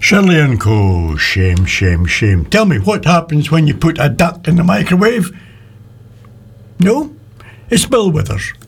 Shirley and Co. Shame, shame, shame. Tell me, what happens when you put a duck in the microwave? No? It's Bill Withers.